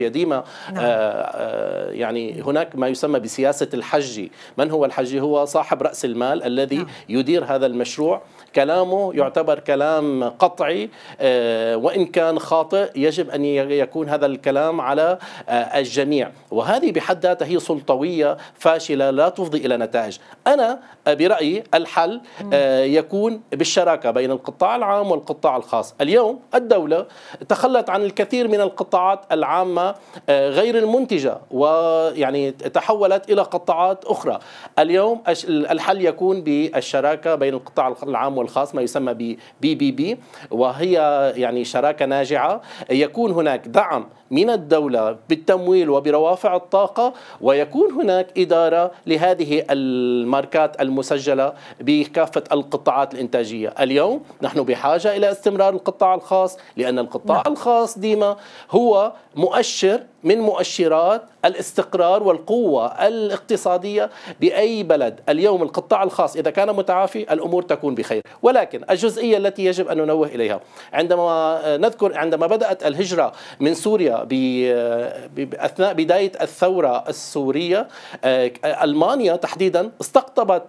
ديما نعم. يعني هناك ما يسمى بسياسة الحجي. من هو الحجي؟ هو صاحب رأس المال الذي نعم. يدير هذا المشروع. كلامه يعتبر كلام قطعي، وإن كان خاطئ يجب أن يكون هذا الكلام على الجميع، وهذه بحد ذاتها هي سلطوية فاشلة لا تفضي إلى نتائج. أنا برأيي الحل يكون بالشراكة بين القطاع العام والقطاع الخاص. اليوم الدولة تخلت عن الكثير من القطاعات العامة غير المنتجة، ويعني تحولت إلى قطاعات أخرى. اليوم الحل يكون بالشراكة بين القطاع العام والخاص، ما يسمى بي وهي يعني شراكة ناجعة. يكون هناك دعم من الدولة بالتمويل وبروافع الطاقة، ويكون هناك إدارة لهذه الماركات المسجلة بكافة القطاعات الإنتاجية. اليوم نحن بحاجة إلى استمرار القطاع الخاص، لأن القطاع الخاص ديما هو مؤشر من مؤشرات الاستقرار والقوة الاقتصادية بأي بلد. اليوم القطاع الخاص إذا كان متعافي الأمور تكون بخير. ولكن الجزئية التي يجب أن ننوه إليها، عندما نذكر عندما بدأت الهجرة من سوريا أثناء بداية الثورة السورية، ألمانيا تحديدا استقطبت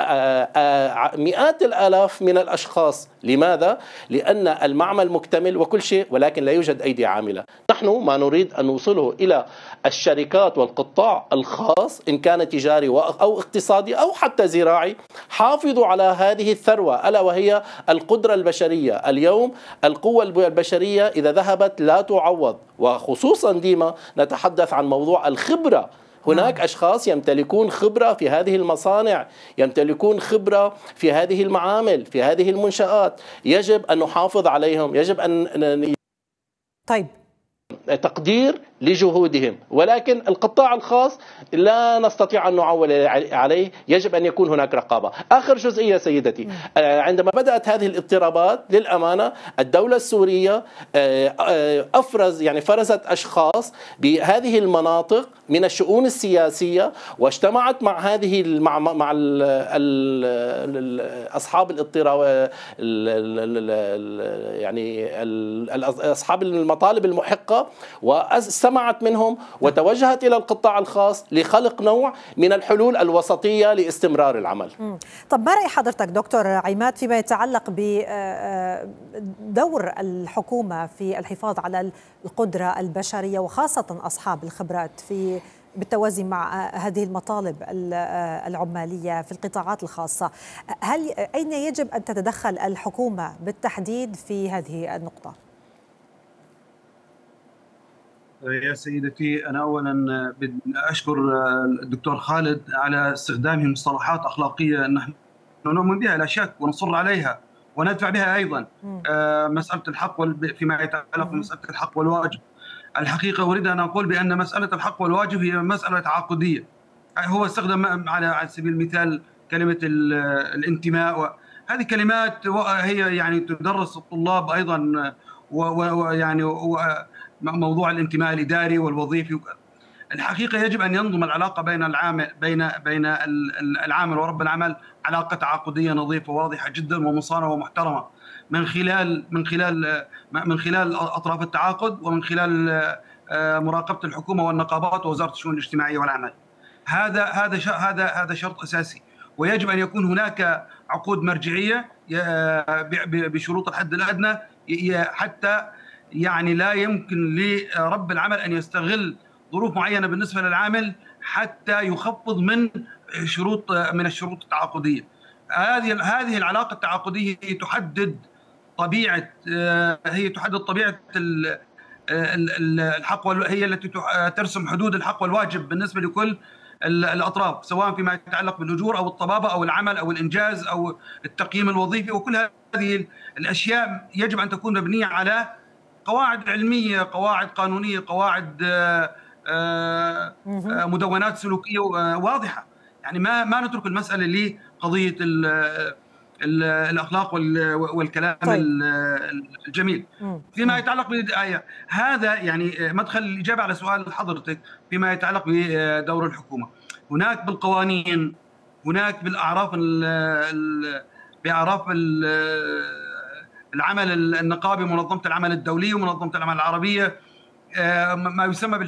مئات الآلاف من الأشخاص. لماذا؟ لأن المعمل مكتمل وكل شيء، ولكن لا يوجد أيدي عاملة. نحن ما نريد أن نوصله إلى الشركات والقطاع الخاص، إن كان تجاري أو اقتصادي أو حتى زراعي، حافظوا على هذه الثروة ألا وهي القدرة البشرية. اليوم القوة البشرية إذا ذهبت لا تعوض، وخصوصا ديما نتحدث عن موضوع الخبرة. هناك أشخاص يمتلكون خبرة في هذه المصانع، يمتلكون خبرة في هذه المعامل، في هذه المنشآت، يجب أن نحافظ عليهم، يجب أن طيب تقدير لجهودهم. ولكن القطاع الخاص لا نستطيع أن نعول عليه، يجب أن يكون هناك رقابة. آخر جزئية سيدتي، عندما بدأت هذه الاضطرابات للأمانة الدولة السورية فرزت أشخاص بهذه المناطق من الشؤون السياسية، واجتمعت مع هذه مع أصحاب الاضطراب، يعني أصحاب المطالب المحقة، واستمعت منهم وتوجهت إلى القطاع الخاص لخلق نوع من الحلول الوسطية لاستمرار العمل. طب ما رأي حضرتك دكتور عماد فيما يتعلق بدور الحكومة في الحفاظ على القدرة البشرية وخاصة أصحاب الخبرات بالتوازي مع هذه المطالب العمالية في القطاعات الخاصة؟ أين يجب أن تتدخل الحكومة بالتحديد في هذه النقطة؟ يا سيدتي، أنا أولا أشكر الدكتور خالد على استخدامه مصطلحات أخلاقية نحن نؤمن بها لا شك ونصر عليها وندفع بها أيضا. مسألة الحق فيما يتعلق بمسألة الحق والواجب. الحقيقة أريد أن أقول بأن مسألة الحق والواجب هي مسألة تعاقدية. هو استخدم على سبيل المثال كلمة الانتماء، هذه كلمات هي يعني تدرس الطلاب أيضا، ويعني موضوع الانتماء الإداري والوظيفي. الحقيقة يجب أن ينظم العلاقة بين العامل ورب العمل علاقة تعاقدية نظيفة واضحة جدا ومصانة ومحترمة من خلال أطراف التعاقد، ومن خلال مراقبة الحكومة والنقابات ووزارة الشؤون الاجتماعية والعمل. هذا شرط أساسي، ويجب أن يكون هناك عقود مرجعية بشروط الحد الأدنى، حتى يعني لا يمكن لرب العمل أن يستغل ظروف معينة بالنسبة للعامل حتى يخفض من الشروط التعاقدية. هذه العلاقة التعاقدية هي تحدد طبيعة الحق، هي التي ترسم حدود الحق والواجب بالنسبة لكل الأطراف، سواء فيما يتعلق بالأجور أو الطبابة أو العمل أو الإنجاز أو التقييم الوظيفي. وكل هذه الأشياء يجب أن تكون مبنية على قواعد علمية، قواعد قانونية، قواعد مدونات سلوكية واضحة. يعني ما نترك المسألة لقضية الأخلاق والكلام الجميل. فيما يتعلق بالآية، هذا يعني مدخل الإجابة على سؤال حضرتك فيما يتعلق بدور الحكومة. هناك بالقوانين، هناك بأعراف العمل النقابي، منظمة العمل الدولية ومنظمة العمل العربية، ما يسمى